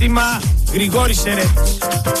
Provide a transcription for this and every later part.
Γρηγόρης Σερέτης.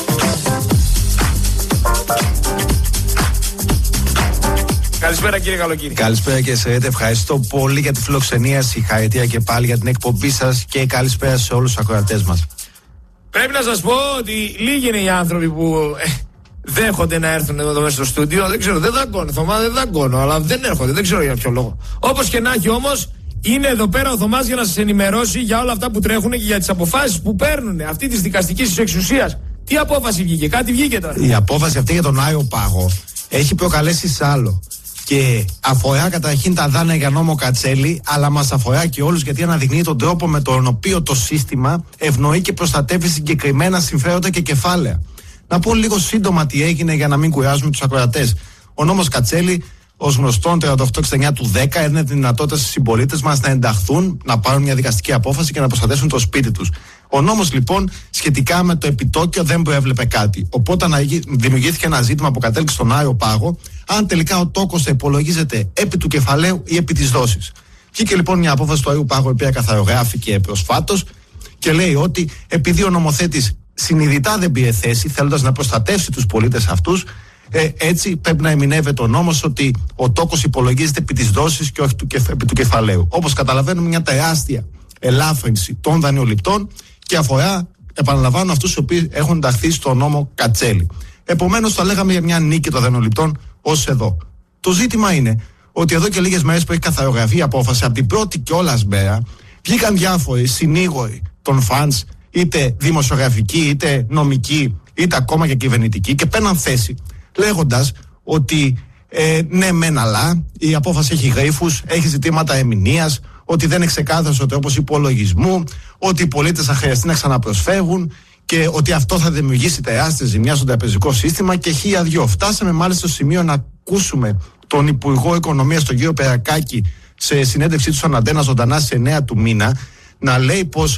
Καλησπέρα κύριε Καλοκύρη. Καλησπέρα κύριε Σερέτη, ευχαριστώ πολύ για τη φιλοξενία, συγχαρητήρια και πάλι για την εκπομπή σας και καλησπέρα σε όλους τους ακροατές μας. Πρέπει να σας πω ότι λίγοι είναι οι άνθρωποι που δέχονται να έρθουν εδώ μέσα στο στούντιο. Δεν ξέρω, δεν δαγκώνω, Θωμά, δεν δαγκώνω, αλλά δεν έρχονται, δεν ξέρω για ποιο λόγο. Όπως και να έχει όμως, είναι εδώ πέρα ο Θωμάς για να σας ενημερώσει για όλα αυτά που τρέχουν και για τις αποφάσεις που παίρνουν αυτή της δικαστικής εξουσίας. Τι απόφαση βγήκε, κάτι βγήκε τώρα? Η απόφαση αυτή για τον Άριο Πάγο έχει προκαλέσει σάλο. Και αφορά καταρχήν τα δάνεια για νόμο Κατσέλη, αλλά μας αφορά και όλους γιατί αναδεικνύει τον τρόπο με τον οποίο το σύστημα ευνοεί και προστατεύει συγκεκριμένα συμφέροντα και κεφάλαια. Να πω λίγο σύντομα τι έγινε για να μην κουράζουμε τους ακροατές. Ο νόμος Κατσέλη, ως γνωστόν 3869 του 10, έδινε τη δυνατότητα στους συμπολίτες μας να ενταχθούν, να πάρουν μια δικαστική απόφαση και να προστατεύσουν το σπίτι τους. Ο νόμος λοιπόν σχετικά με το επιτόκιο δεν προέβλεπε κάτι. Οπότε δημιουργήθηκε ένα ζήτημα που κατέληξε στον Άριο Πάγο, αν τελικά ο τόκος θα υπολογίζεται επί του κεφαλαίου ή επί της δόσης. Βγήκε λοιπόν μια απόφαση του Άριου Πάγου, η οποία καθαρογράφηκε προσφάτως και λέει ότι επειδή ο νομοθέτης συνειδητά δεν πήρε θέση, θέλοντας να προστατεύσει τους πολίτες αυτούς, έτσι πρέπει να ερμηνεύεται ο νόμος ότι ο τόκος υπολογίζεται επί της δόσης και όχι επί του κεφαλαίου. Όπως καταλαβαίνουμε, μια τεράστια ελάφρυνση των δανειοληπτών και αφορά, επαναλαμβάνω, αυτούς οι οποίοι έχουν ενταχθεί στο νόμο Κατσέλη. Επομένως, θα λέγαμε για μια νίκη των δανειοληπτών ως εδώ. Το ζήτημα είναι ότι εδώ και λίγες μέρες που έχει καθαρογραφεί η απόφαση, από την πρώτη κιόλας μέρα, βγήκαν διάφοροι συνήγοροι των φαντς, είτε δημοσιογραφικοί, είτε νομικοί, είτε ακόμα και κυβερνητικοί, και παίρναν θέση, λέγοντας ότι ναι, μεν, αλλά η απόφαση έχει γρίφους, έχει ζητήματα ερμηνείας, ότι δεν είναι ξεκάθαρος ο τρόπος υπολογισμού, ότι οι πολίτες θα χρειαστεί να ξαναπροσφεύγουν και ότι αυτό θα δημιουργήσει τεράστια ζημιά στο τραπεζικό σύστημα και χίλια δυο. Φτάσαμε μάλιστα στο σημείο να ακούσουμε τον Υπουργό Οικονομίας, τον κύριο Περακάκη, σε συνέντευξή του στον Αντένα ζωντανά στις 9 του μήνα, να λέει πως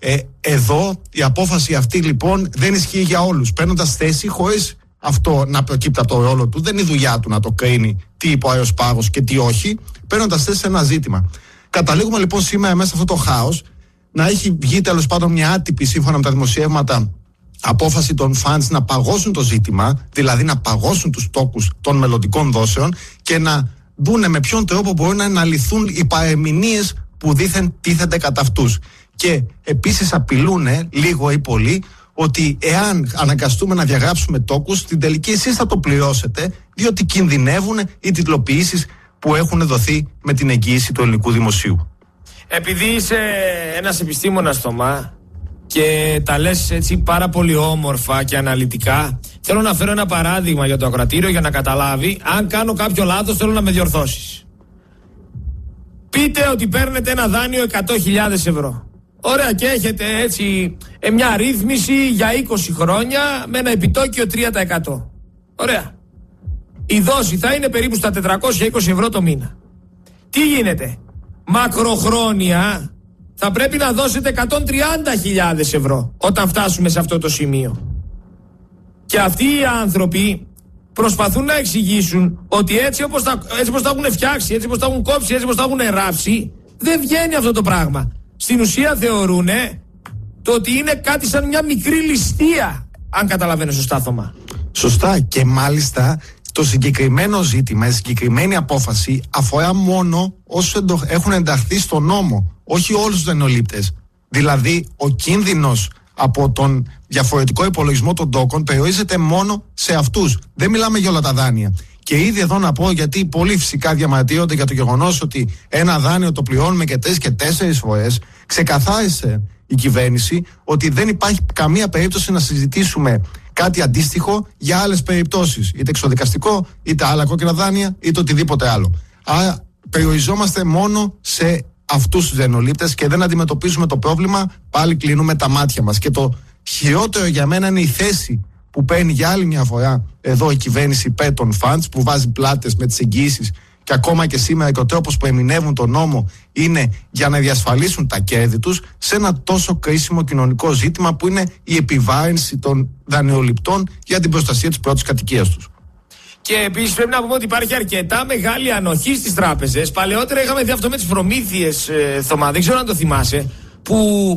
εδώ η απόφαση αυτή λοιπόν δεν ισχύει για όλους, παίρνοντας θέση χωρίς αυτό να προκύπτει από το ρόλο του. Δεν είναι η δουλειά του να το κρίνει τι είπε ο Άριος Πάγος και τι όχι, παίρνοντας θέση σε ένα ζήτημα. Καταλήγουμε λοιπόν σήμερα μέσα σε αυτό το χάος να έχει βγει τέλος πάντων μια άτυπη, σύμφωνα με τα δημοσιεύματα, απόφαση των φαντς να παγώσουν το ζήτημα, δηλαδή να παγώσουν τους τόκους των μελλοντικών δόσεων και να δούνε με ποιον τρόπο μπορούν να αναλυθούν οι παρεμηνίες που δήθεν τίθενται κατά αυτούς. Και επίσης απειλούν λίγο ή πολύ ότι εάν αναγκαστούμε να διαγράψουμε τόκους, στην τελική εσείς θα το πληρώσετε, διότι κινδυνεύουν οι τιτλοποιήσεις που έχουν δοθεί με την εγγύηση του ελληνικού δημοσίου. Επειδή είσαι ένας επιστήμονας, Θωμά, και τα λες έτσι πάρα πολύ όμορφα και αναλυτικά, θέλω να φέρω ένα παράδειγμα για το ακροατήριο για να καταλάβει. Αν κάνω κάποιο λάθος, θέλω να με διορθώσεις. Πείτε ότι παίρνετε ένα δάνειο 100.000 ευρώ. Ωραία, και έχετε έτσι μια ρύθμιση για 20 χρόνια με ένα επιτόκιο 3%. Ωραία. Η δόση θα είναι περίπου στα 420 ευρώ το μήνα. Τι γίνεται? Μακροχρόνια θα πρέπει να δώσετε 130.000 ευρώ όταν φτάσουμε σε αυτό το σημείο. Και αυτοί οι άνθρωποι προσπαθούν να εξηγήσουν ότι έτσι όπως τα έχουν φτιάξει, έτσι όπως τα έχουν κόψει, έτσι όπως τα έχουν ράψει, δεν βγαίνει αυτό το πράγμα. Στην ουσία θεωρούν το ότι είναι κάτι σαν μια μικρή ληστεία, αν καταλαβαίνω σωστά, Θωμά. Σωστά, και μάλιστα το συγκεκριμένο ζήτημα, η συγκεκριμένη απόφαση αφορά μόνο όσους έχουν ενταχθεί στο νόμο, όχι όλους τους δανειολήπτες. Δηλαδή, ο κίνδυνος από τον διαφορετικό υπολογισμό των τόκων περιορίζεται μόνο σε αυτούς. Δεν μιλάμε για όλα τα δάνεια. Και ήδη εδώ να πω, γιατί πολλοί φυσικά διαμαρτύρονται για το γεγονός ότι ένα δάνειο το πληρώνουμε και 3 και 4 φορές, ξεκαθάρισε η κυβέρνηση ότι δεν υπάρχει καμία περίπτωση να συζητήσουμε κάτι αντίστοιχο για άλλες περιπτώσεις, είτε εξοδικαστικό, είτε άλλα κόκκινα δάνεια, είτε οτιδήποτε άλλο. Άρα περιοριζόμαστε μόνο σε αυτούς τους δανειολήπτες και δεν αντιμετωπίζουμε το πρόβλημα, πάλι κλείνουμε τα μάτια μας. Και το χειρότερο για μένα είναι η θέση που παίρνει για άλλη μια φορά εδώ η κυβέρνηση υπέρ των φαντς, που βάζει πλάτες με τις εγγύησεις, και ακόμα και σήμερα και ο τρόπος που ερμηνεύουν τον νόμο είναι για να διασφαλίσουν τα κέρδη τους σε ένα τόσο κρίσιμο κοινωνικό ζήτημα που είναι η επιβάρυνση των δανειοληπτών για την προστασία της πρώτης κατοικίας τους. Και επίσης πρέπει να πούμε ότι υπάρχει αρκετά μεγάλη ανοχή στις τράπεζες. Παλαιότερα είχαμε δει αυτό με τις προμήθειες, Θωμά, δεν ξέρω αν το θυμάσαι, που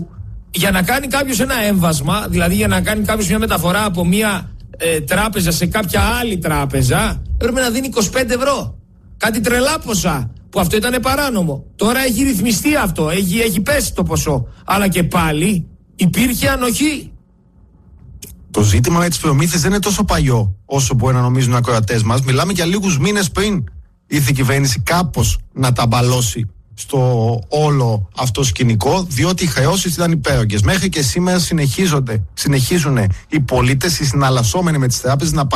για να κάνει κάποιος ένα έμβασμα, δηλαδή για να κάνει κάποιος μια μεταφορά από μια τράπεζα σε κάποια άλλη τράπεζα, έπρεπε να δίνει 25 ευρώ. Κάτι τρελά ποσά, που αυτό ήταν παράνομο. Τώρα έχει ρυθμιστεί αυτό, έχει πέσει το ποσό. Αλλά και πάλι υπήρχε ανοχή. Το ζήτημα με τις προμήθειες δεν είναι τόσο παλιό όσο μπορεί να νομίζουν οι ακροατές μας. Μιλάμε για λίγους μήνες πριν ήρθε η κυβέρνηση κάπως να τα μπαλώσει στο όλο αυτό σκηνικό, διότι οι χρεώσεις ήταν υπέρογγες. Μέχρι και σήμερα συνεχίζουν οι πολίτες, οι συναλλασσόμενοι με τις τράπεζες, να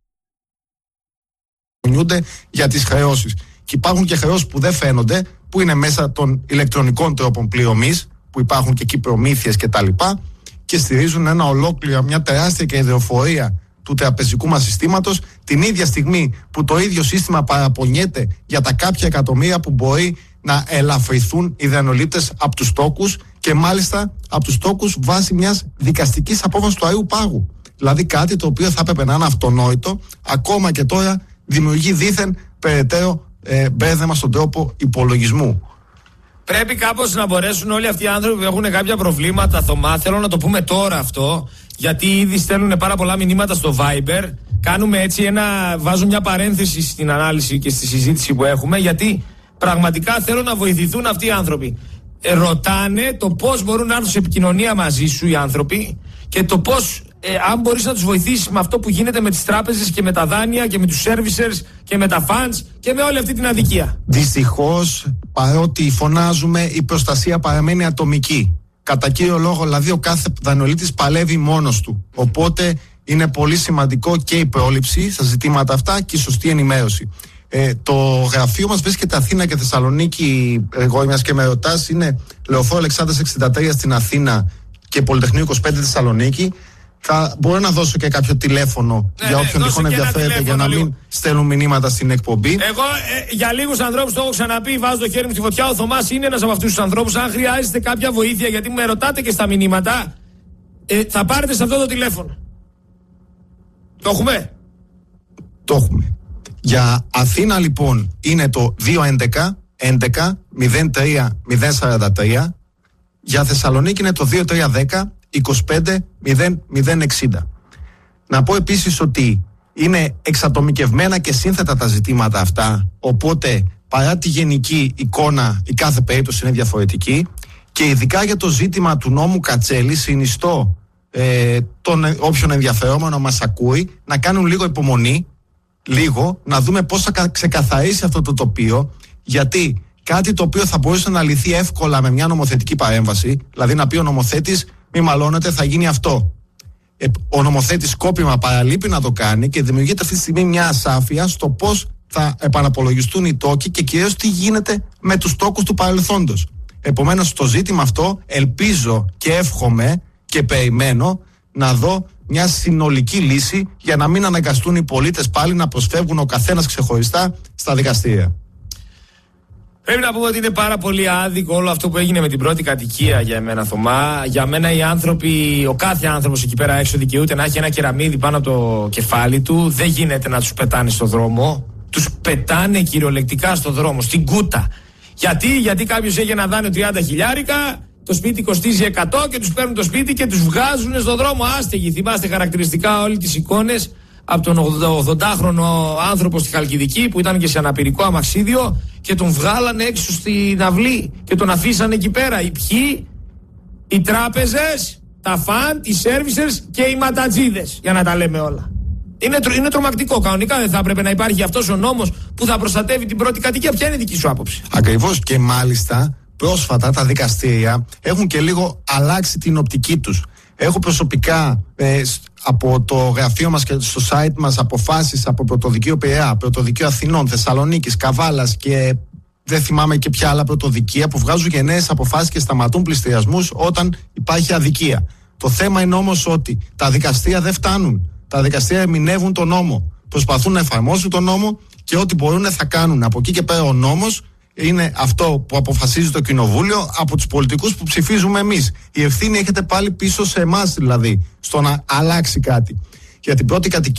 παραπονιούνται για τις χρεώσεις. Και υπάρχουν και χρεώσεις που δεν φαίνονται, που είναι μέσα των ηλεκτρονικών τρόπων πληρωμής, που υπάρχουν και εκεί προμήθειες κτλ. Και στηρίζουν μια τεράστια κερδοφορία του τραπεζικού μας συστήματος, την ίδια στιγμή που το ίδιο σύστημα παραπονιέται για τα κάποια εκατομμύρια που μπορεί να ελαφρυθούν οι δανειολήπτες από τους τόκους, και μάλιστα από τους τόκους βάσει μιας δικαστικής απόφασης του Αριού Πάγου. Δηλαδή κάτι το οποίο θα έπρεπε να είναι αυτονόητο, ακόμα και τώρα δημιουργεί δήθεν περαιτέρω μπέρδεμα στον τρόπο υπολογισμού. Πρέπει κάπως να μπορέσουν όλοι αυτοί οι άνθρωποι που έχουν κάποια προβλήματα, Θωμά, θέλω να το πούμε τώρα αυτό, γιατί ήδη στέλνουν πάρα πολλά μηνύματα στο Viber. Κάνουμε έτσι βάζω μια παρένθεση στην ανάλυση και στη συζήτηση που έχουμε, γιατί πραγματικά θέλω να βοηθηθούν αυτοί οι άνθρωποι. Ρωτάνε το πώς μπορούν να έρθουν σε επικοινωνία μαζί σου οι άνθρωποι και το πώς, αν μπορείς να τους βοηθήσεις με αυτό που γίνεται με τις τράπεζες και με τα δάνεια και με τους servicers και με τα funds και με όλη αυτή την αδικία. Δυστυχώς, παρότι φωνάζουμε, η προστασία παραμένει ατομική. Κατά κύριο λόγο, δηλαδή, ο κάθε δανειολήπτης παλεύει μόνος του. Οπότε είναι πολύ σημαντικό και η πρόληψη στα ζητήματα αυτά και η σωστή ενημέρωση. Το γραφείο μας βρίσκεται Αθήνα και Θεσσαλονίκη. Εγώ, μιας και με ρωτάς, είναι Λεωφόρο Αλεξάνδρας 63 στην Αθήνα και Πολυτεχνείο 25 Θεσσαλονίκη. Θα μπορώ να δώσω και κάποιο τηλέφωνο για όποιον τυχόν ενδιαφέρεται, για να μην στέλνουν μηνύματα στην εκπομπή. Εγώ για λίγους ανθρώπους το έχω ξαναπεί, βάζω το χέρι μου στη φωτιά. Ο Θωμάς είναι ένας από αυτούς τους ανθρώπους. Αν χρειάζεστε κάποια βοήθεια, γιατί με ρωτάτε και στα μηνύματα, θα πάρετε σε αυτό το τηλέφωνο. Το έχουμε? Το έχουμε. Για Αθήνα λοιπόν είναι το 211 11 03 043. Για Θεσσαλονίκη είναι το 2310 25 0060. Να πω επίσης ότι είναι εξατομικευμένα και σύνθετα τα ζητήματα αυτά, οπότε παρά τη γενική εικόνα η κάθε περίπτωση είναι διαφορετική, και ειδικά για το ζήτημα του νόμου Κατσέλη συνιστώ τον όποιον ενδιαφερόμενο μας ακούει να κάνουν λίγο υπομονή, να δούμε πώς θα ξεκαθαρίσει αυτό το τοπίο, γιατί κάτι το οποίο θα μπορούσε να λυθεί εύκολα με μια νομοθετική παρέμβαση, δηλαδή να πει ο νομοθέτης μη μαλώνετε, θα γίνει αυτό. Ο νομοθέτης σκόπιμα παραλείπει να το κάνει και δημιουργείται αυτή τη στιγμή μια ασάφεια στο πώς θα επαναπολογιστούν οι τόκοι και κυρίως τι γίνεται με τους τόκους του παρελθόντος. Επομένως, στο ζήτημα αυτό ελπίζω και εύχομαι και περιμένω να δω μια συνολική λύση για να μην αναγκαστούν οι πολίτες πάλι να προσφεύγουν ο καθένας ξεχωριστά στα δικαστήρια. Πρέπει να πούμε ότι είναι πάρα πολύ άδικο όλο αυτό που έγινε με την πρώτη κατοικία για εμένα, Θωμά. Για μένα οι άνθρωποι, ο κάθε άνθρωπος εκεί πέρα έξω δικαιούται να έχει ένα κεραμίδι πάνω από το κεφάλι του. Δεν γίνεται να τους πετάνε στο δρόμο. Τους πετάνε κυριολεκτικά στο δρόμο, στην κούτα. Γιατί κάποιος έχει ένα δάνειο 30 χιλιάρικα, το σπίτι κοστίζει 100 και τους παίρνουν το σπίτι και τους βγάζουν στον δρόμο άστεγοι. Θυμάστε χαρακτηριστικά όλες τις εικόνες από τον 80χρονο άνθρωπο στη Χαλκιδική που ήταν και σε αναπηρικό αμαξίδιο και τον βγάλανε έξω στην αυλή και τον αφήσανε εκεί πέρα. Οι ποιοι? Οι τράπεζες, τα φαν, οι servicers και οι ματατζίδες, για να τα λέμε όλα. Είναι τρομακτικό. Κανονικά δεν θα έπρεπε να υπάρχει αυτός ο νόμος που θα προστατεύει την πρώτη κατοικία. Ποια είναι η δική σου άποψη? Ακριβώς, και μάλιστα πρόσφατα τα δικαστήρια έχουν και λίγο αλλάξει την οπτική τους. Έχω προσωπικά από το γραφείο μας και στο site μας αποφάσεις από Πρωτοδικείο Πειραιά, Πρωτοδικείο Αθηνών, Θεσσαλονίκης, Καβάλας και δεν θυμάμαι και ποια άλλα πρωτοδικεία που βγάζουν και νέες αποφάσεις και σταματούν πληστηριασμούς όταν υπάρχει αδικία. Το θέμα είναι όμως ότι τα δικαστήρια δεν φτάνουν. Τα δικαστήρια ερμηνεύουν τον νόμο. Προσπαθούν να εφαρμόσουν τον νόμο και ό,τι μπορούν θα κάνουν. Από εκεί και πέρα ο νόμος είναι αυτό που αποφασίζει το Κοινοβούλιο από τους πολιτικούς που ψηφίζουμε εμείς. Η ευθύνη έχετε πάλι πίσω σε εμάς, δηλαδή, στο να αλλάξει κάτι. Για την πρώτη κατοικία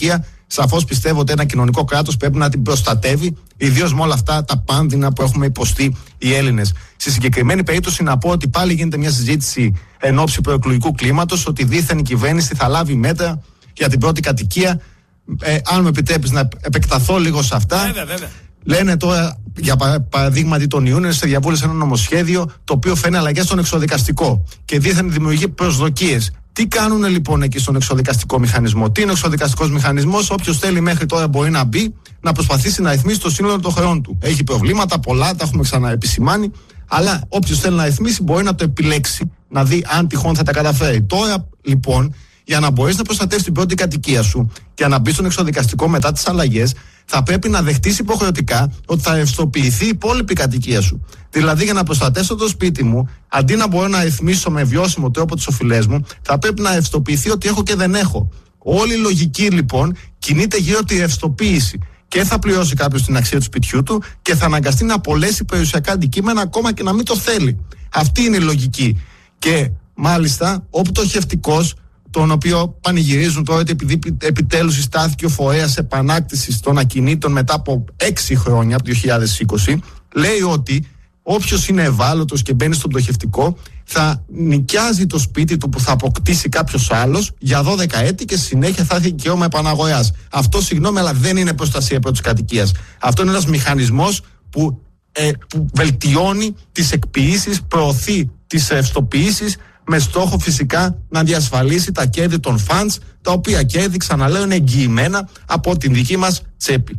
Σαφώς πιστεύω ότι ένα κοινωνικό κράτος πρέπει να την προστατεύει, ιδίως με όλα αυτά τα πάνδυνα που έχουμε υποστεί οι Έλληνες. Στη συγκεκριμένη περίπτωση, να πω ότι πάλι γίνεται μια συζήτηση εν ώψη προεκλογικού κλίματος, ότι δήθεν η κυβέρνηση θα λάβει μέτρα για την πρώτη κατοικία. Αν μου επιτρέπεις να επεκταθώ λίγο σε αυτά. Βέβαια. Λένε τώρα, για παραδείγματι, τον Ιούνιο σε διαβούλευση ένα νομοσχέδιο το οποίο φέρνει αλλαγές στον εξοδικαστικό και δήθεν δημιουργεί προσδοκίες. Τι κάνουν λοιπόν εκεί στον εξοδικαστικό μηχανισμό? Τι είναι ο εξοδικαστικός μηχανισμός? Όποιος θέλει μέχρι τώρα μπορεί να μπει, να προσπαθήσει να ρυθμίσει το σύνολο των χρεών του. Έχει προβλήματα πολλά, τα έχουμε ξαναεπισημάνει, αλλά όποιος θέλει να ρυθμίσει μπορεί να το επιλέξει, να δει αν τυχόν θα τα καταφέρει. Τώρα λοιπόν, για να μπορείς να προστατεύσεις την πρώτη κατοικία σου και να μπει στον εξοδικαστικό μετά τις αλλαγές, θα πρέπει να δεχτείς υποχρεωτικά ότι θα ρευστοποιηθεί η υπόλοιπη κατοικία σου. Δηλαδή, για να προστατεύσω το σπίτι μου, αντί να μπορώ να ρυθμίσω με βιώσιμο τρόπο τις οφειλές μου, θα πρέπει να ρευστοποιηθεί ότι έχω και δεν έχω. Όλη η λογική λοιπόν κινείται γύρω από τη ρευστοποίηση. Και θα πληρώσει κάποιος την αξία του σπιτιού του και θα αναγκαστεί να απολέσει περιουσιακά αντικείμενα ακόμα και να μην το θέλει. Αυτή είναι η λογική. Και μάλιστα ο πτωχευτικός, τον οποίο πανηγυρίζουν τώρα ότι επειδή επιτέλους συστάθηκε ο φορέας επανάκτησης των ακινήτων μετά από 6 χρόνια, από το 2020, λέει ότι όποιος είναι ευάλωτος και μπαίνει στον πτωχευτικό θα νοικιάζει το σπίτι του που θα αποκτήσει κάποιος άλλος για 12 έτη και στη συνέχεια θα έχει δικαίωμα επαναγοράς. Αυτό, συγγνώμη, αλλά δεν είναι προστασία πρώτης κατοικίας. Αυτό είναι ένας μηχανισμός που βελτιώνει τις εκποιήσεις, προωθεί τις ρευστοποιήσεις, με στόχο φυσικά να διασφαλίσει τα κέρδη των funds, τα οποία κέρδη, ξαναλέω, είναι εγγυημένα από την δική μας τσέπη.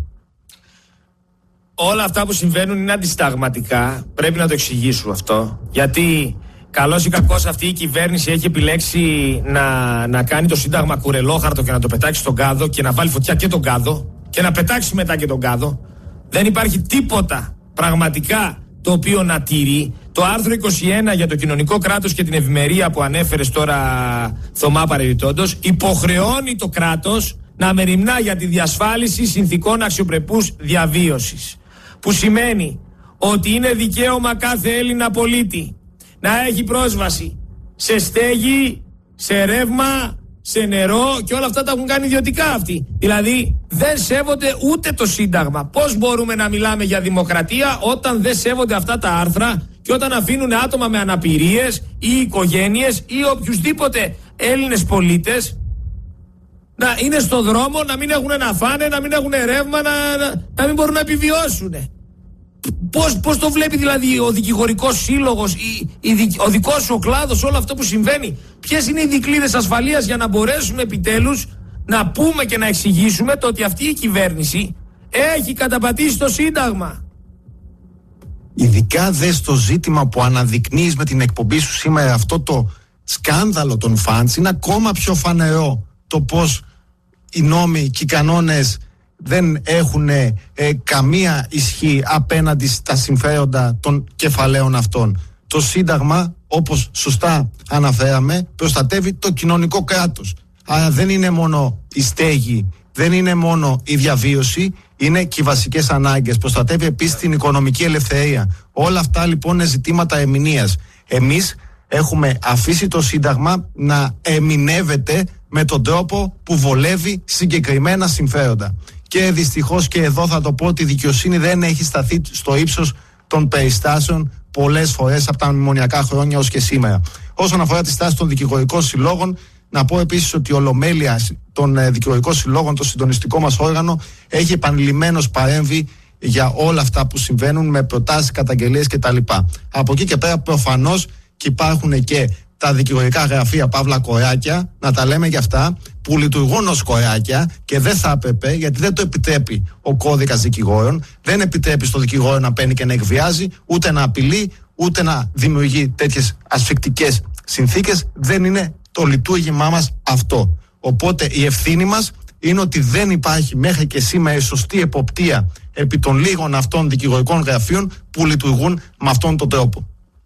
Όλα αυτά που συμβαίνουν είναι αντισταγματικά. Πρέπει να το εξηγήσουμε αυτό. Γιατί καλώς ή κακώς αυτή η κυβέρνηση έχει επιλέξει να κάνει το Σύνταγμα κουρελόχαρτο και να το πετάξει στον κάδο και να βάλει φωτιά και τον κάδο και να πετάξει μετά και τον κάδο. Δεν υπάρχει τίποτα πραγματικά το οποίο να τηρεί. Το άρθρο 21 για το κοινωνικό κράτος και την ευημερία που ανέφερες τώρα, Θωμά, παρεμπιπτόντως, υποχρεώνει το κράτος να μεριμνά για τη διασφάλιση συνθηκών αξιοπρεπούς διαβίωσης. Που σημαίνει ότι είναι δικαίωμα κάθε Έλληνα πολίτη να έχει πρόσβαση σε στέγη, σε ρεύμα, σε νερό, και όλα αυτά τα έχουν κάνει ιδιωτικά αυτοί. Δηλαδή δεν σέβονται ούτε το Σύνταγμα. Πώς μπορούμε να μιλάμε για δημοκρατία όταν δεν σέβονται αυτά τα άρθρα και όταν αφήνουν άτομα με αναπηρίες ή οικογένειες ή οποιουσδήποτε Έλληνες πολίτες να είναι στο δρόμο, να μην έχουν να φάνε, να μην έχουν ρεύμα, να μην μπορούν να επιβιώσουν? Πώς το βλέπει δηλαδή ο δικηγορικός σύλλογος, ο δικός σου ο κλάδος, όλο αυτό που συμβαίνει? Ποιες είναι οι δικλείδες ασφαλείας για να μπορέσουμε επιτέλους να πούμε και να εξηγήσουμε το ότι αυτή η κυβέρνηση έχει καταπατήσει το Σύνταγμα? Ειδικά δε στο ζήτημα που αναδεικνύεις με την εκπομπή σου σήμερα, αυτό το σκάνδαλο των φαντς, είναι ακόμα πιο φανερό το πώς οι νόμοι και οι κανόνες δεν έχουν καμία ισχύ απέναντι στα συμφέροντα των κεφαλαίων αυτών. Το Σύνταγμα, όπως σωστά αναφέραμε, προστατεύει το κοινωνικό κράτος. Άρα δεν είναι μόνο η στέγη, δεν είναι μόνο η διαβίωση, είναι και οι βασικές ανάγκες. Προστατεύει επίσης την οικονομική ελευθερία. Όλα αυτά λοιπόν είναι ζητήματα ερμηνείας. Εμείς έχουμε αφήσει το Σύνταγμα να ερμηνεύεται με τον τρόπο που βολεύει συγκεκριμένα συμφέροντα. Και δυστυχώς και εδώ θα το πω ότι η δικαιοσύνη δεν έχει σταθεί στο ύψος των περιστάσεων πολλές φορές από τα μνημονιακά χρόνια ως και σήμερα. Όσον αφορά τη στάση των δικηγορικών συλλόγων, να πω επίσης ότι η Ολομέλεια των δικηγορικών συλλόγων, το συντονιστικό μας όργανο, έχει επανειλημμένως παρέμβει για όλα αυτά που συμβαίνουν με προτάσεις, καταγγελίες κτλ. Από εκεί και πέρα προφανώς και υπάρχουν και τα δικηγορικά γραφεία παύλα κοράκια, να τα λέμε για αυτά, που λειτουργούν ως κοράκια και δεν θα έπρεπε, γιατί δεν το επιτρέπει ο κώδικας δικηγόρων, δεν επιτρέπει στο δικηγόρο να παίρνει και να εκβιάζει, ούτε να απειλεί, ούτε να δημιουργεί τέτοιες ασφικτικές συνθήκες. Δεν είναι το λειτουργήμά μας αυτό. Οπότε η ευθύνη μας είναι ότι δεν υπάρχει μέχρι και σήμερα η σωστή εποπτεία επί των λίγων αυτών δικηγορικών γραφείων που λειτουργούν με αυτόν τον τρόπο.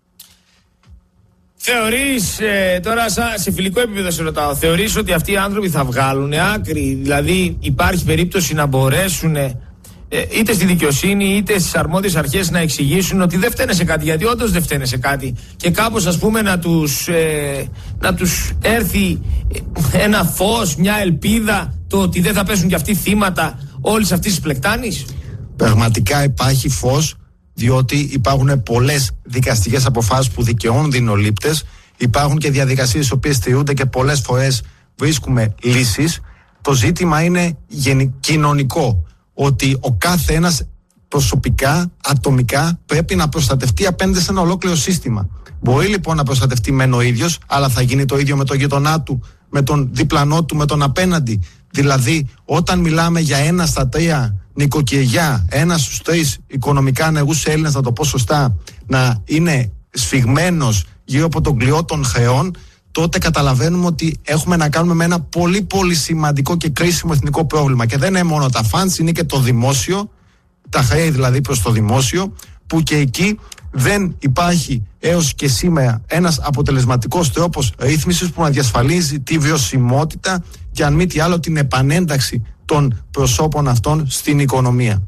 Θεωρείς, τώρα σε φιλικό επίπεδο σε ρωτάω, θεωρείς ότι αυτοί οι άνθρωποι θα βγάλουν άκρη? Δηλαδή υπάρχει περίπτωση να μπορέσουν είτε στη δικαιοσύνη είτε στις αρμόδιες αρχές να εξηγήσουν ότι δεν φταίνε σε κάτι, γιατί όντως δεν φταίνε σε κάτι, και κάπως ας πούμε να τους έρθει ένα φως, μια ελπίδα το ότι δεν θα πέσουν κι αυτοί θύματα όλης αυτής της πλεκτάνης? Πραγματικά υπάρχει φως, διότι υπάρχουν πολλές δικαστικές αποφάσεις που δικαιώνουν δεινολήπτες, υπάρχουν και διαδικασίες οι οποίες στηρούνται και πολλές φορές βρίσκουμε λύσεις. Το ζήτημα είναι κοινωνικό, ότι ο κάθε ένας προσωπικά, ατομικά πρέπει να προστατευτεί απέναντι σε ένα ολόκληρο σύστημα. Μπορεί λοιπόν να προστατευτεί μεν ο ίδιος, αλλά θα γίνει το ίδιο με τον γειτονά του, με τον διπλανό του, με τον απέναντι. Δηλαδή, όταν μιλάμε για 1 στα 3 νοικοκυριά, 1 στους 3 οικονομικά ανεργούς Έλληνες, να το πω σωστά, να είναι σφιγμένος γύρω από τον κλειό των χρεών, τότε καταλαβαίνουμε ότι έχουμε να κάνουμε με ένα πολύ πολύ σημαντικό και κρίσιμο εθνικό πρόβλημα. Και δεν είναι μόνο τα funds, είναι και το δημόσιο, τα χρέη δηλαδή προς το δημόσιο, που και εκεί δεν υπάρχει έως και σήμερα ένας αποτελεσματικός τρόπος ρύθμισης που να διασφαλίζει τη βιωσιμότητα και αν μη τι άλλο την επανένταξη των προσώπων αυτών στην οικονομία.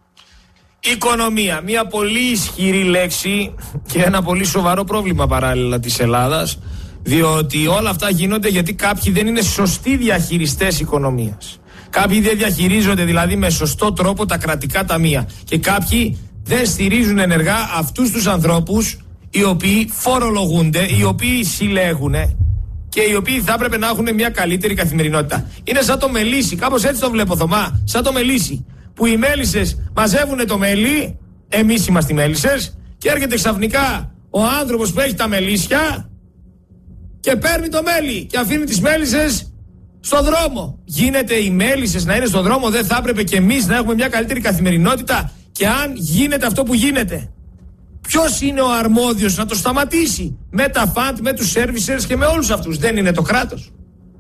Οικονομία, μια πολύ ισχυρή λέξη και ένα πολύ σοβαρό πρόβλημα παράλληλα της Ελλάδας, διότι όλα αυτά γίνονται γιατί κάποιοι δεν είναι σωστοί διαχειριστές οικονομίας. Κάποιοι δεν διαχειρίζονται δηλαδή με σωστό τρόπο τα κρατικά ταμεία και κάποιοι δεν στηρίζουν ενεργά αυτούς τους ανθρώπους οι οποίοι φορολογούνται, οι οποίοι συλλέγουν και οι οποίοι θα έπρεπε να έχουν μια καλύτερη καθημερινότητα. Είναι σαν το μελίσι, κάπως έτσι το βλέπω, Θωμά, σαν το μελίσι, που οι μέλισσες μαζεύουν το μέλι, εμείς είμαστε οι μέλισσες, και έρχεται ξαφνικά ο άνθρωπος που έχει τα μελίσια και παίρνει το μέλι και αφήνει τις μέλισσες στο δρόμο. Γίνεται οι μέλισσες να είναι στο δρόμο, δεν θα έπρεπε και εμείς να έχουμε μια καλύτερη καθημερινότητα? Και αν γίνεται αυτό που γίνεται, ποιος είναι ο αρμόδιος να το σταματήσει? Με τα φαντ, με τους servicers και με όλους αυτούς. Δεν είναι το κράτος?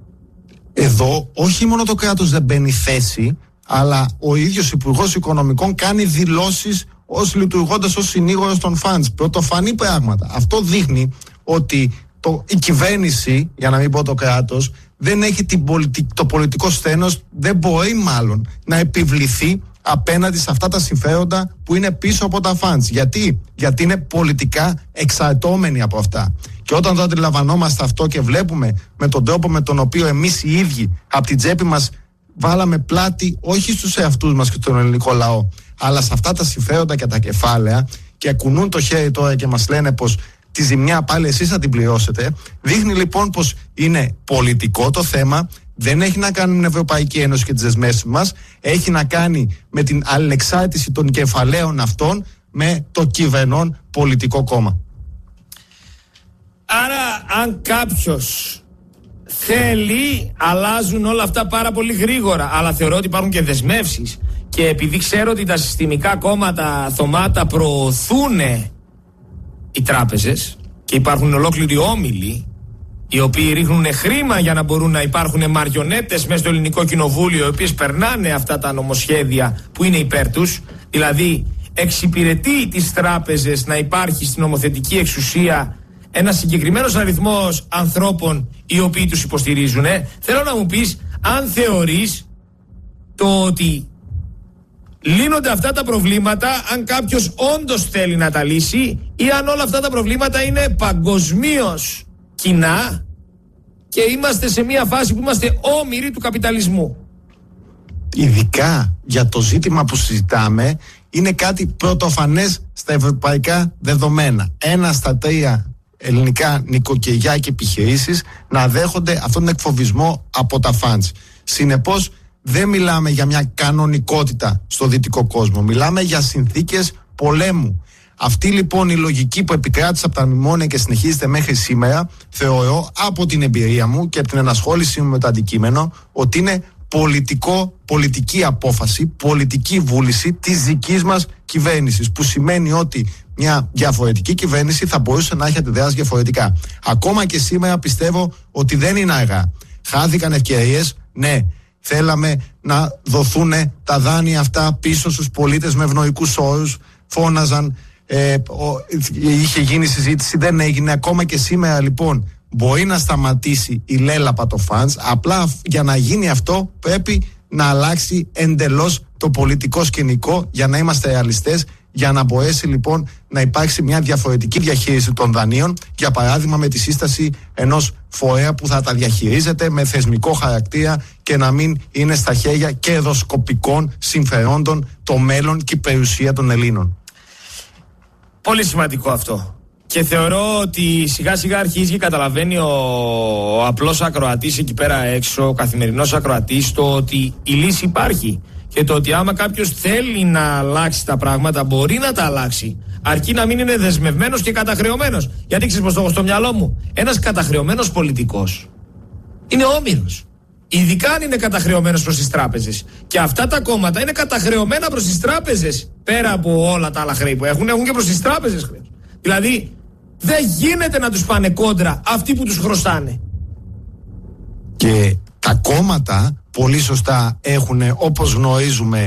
Εδώ όχι μόνο το κράτος δεν μπαίνει θέση, αλλά ο ίδιος Υπουργός Οικονομικών κάνει δηλώσεις λειτουργώντας ως συνήγορος των funds. Πρωτοφανή πράγματα. Αυτό δείχνει ότι η κυβέρνηση, για να μην πω το κράτος, δεν έχει το πολιτικό σθένος, δεν μπορεί μάλλον να επιβληθεί απέναντι σε αυτά τα συμφέροντα που είναι πίσω από τα funds. Γιατί είναι πολιτικά εξαρτώμενοι από αυτά. Και όταν το αντιλαμβανόμαστε αυτό και βλέπουμε με τον τρόπο με τον οποίο εμείς οι ίδιοι από την τσέπη μας βάλαμε πλάτη όχι στους εαυτούς μας και στον ελληνικό λαό, αλλά σε αυτά τα συμφέροντα και τα κεφάλαια, και κουνούν το χέρι τώρα και μας λένε πως τη ζημιά πάλι εσείς θα την πληρώσετε, δείχνει λοιπόν πως είναι πολιτικό το θέμα. Δεν έχει να κάνει με την Ευρωπαϊκή Ένωση και τις δεσμεύσεις μας. Έχει να κάνει με την αλληλεξάρτηση των κεφαλαίων αυτών με το κυβερνών πολιτικό κόμμα. Άρα αν κάποιος θέλει, αλλάζουν όλα αυτά πάρα πολύ γρήγορα. Αλλά θεωρώ ότι υπάρχουν και δεσμεύσεις. Και επειδή ξέρω ότι τα συστημικά κόμματα, Θωμάτα, προωθούν οι τράπεζες και υπάρχουν ολόκληροι όμιλοι οι οποίοι ρίχνουν χρήμα για να μπορούν να υπάρχουν μαριονέτες μέσα στο ελληνικό κοινοβούλιο, οι οποίες περνάνε αυτά τα νομοσχέδια που είναι υπέρ τους, δηλαδή εξυπηρετεί τις τράπεζες να υπάρχει στην νομοθετική εξουσία ένας συγκεκριμένος αριθμός ανθρώπων οι οποίοι τους υποστηρίζουν. Θέλω να μου πεις αν θεωρείς το ότι λύνονται αυτά τα προβλήματα, αν κάποιος όντως θέλει να τα λύσει, ή αν όλα αυτά τα προβλήματα είναι παγκοσμίως κοινά και είμαστε σε μια φάση που είμαστε όμοιροι του καπιταλισμού. Ειδικά για το ζήτημα που συζητάμε, είναι κάτι πρωτοφανές στα ευρωπαϊκά δεδομένα. 1 στα 3 ελληνικά νοικοκυριά και επιχειρήσεις να δέχονται αυτόν τον εκφοβισμό από τα funds. Συνεπώς δεν μιλάμε για μια κανονικότητα στο δυτικό κόσμο, μιλάμε για συνθήκες πολέμου. Αυτή λοιπόν η λογική που επικράτησε από τα μνημόνια και συνεχίζεται μέχρι σήμερα, θεωρώ από την εμπειρία μου και από την ενασχόλησή μου με το αντικείμενο, ότι είναι πολιτική απόφαση, πολιτική βούληση της δικής μας κυβέρνησης, που σημαίνει ότι μια διαφορετική κυβέρνηση θα μπορούσε να έχει αντιδράσει διαφορετικά. Ακόμα και σήμερα πιστεύω ότι δεν είναι αργά. Χάθηκαν ευκαιρίες, ναι. Θέλαμε να δοθούν τα δάνεια αυτά πίσω στους πολίτες με ευνοϊκούς όρους, φώναζαν, είχε γίνει συζήτηση, δεν έγινε. Ακόμα και σήμερα λοιπόν μπορεί να σταματήσει η λέλαπα το funds, απλά για να γίνει αυτό πρέπει να αλλάξει εντελώς το πολιτικό σκηνικό, για να είμαστε ρεαλιστές, για να μπορέσει λοιπόν να υπάρξει μια διαφορετική διαχείριση των δανείων, για παράδειγμα με τη σύσταση ενός φορέα που θα τα διαχειρίζεται με θεσμικό χαρακτήρα και να μην είναι στα χέρια κερδοσκοπικών συμφερόντων το μέλλον και η περιουσία των Ελλήνων. Πολύ σημαντικό αυτό. Και θεωρώ ότι σιγά σιγά αρχίζει και καταλαβαίνει ο απλός ακροατής εκεί πέρα έξω, ο καθημερινός ακροατής, το ότι η λύση υπάρχει. Και το ότι άμα κάποιος θέλει να αλλάξει τα πράγματα, μπορεί να τα αλλάξει. Αρκεί να μην είναι δεσμευμένος και καταχρεωμένος. Γιατί ξέρεις πως το έχω στο μυαλό μου. Ένας καταχρεωμένος πολιτικός είναι όμηρος. Ειδικά αν είναι καταχρεωμένος προς τις τράπεζες. Και αυτά τα κόμματα είναι καταχρεωμένα προς τις τράπεζες. Πέρα από όλα τα άλλα χρέη που έχουν και προς τις τράπεζες χρέος. Δηλαδή δεν γίνεται να τους πάνε κόντρα αυτοί που τους χρωστάνε. Και τα κόμματα πολύ σωστά έχουν, όπως γνωρίζουμε,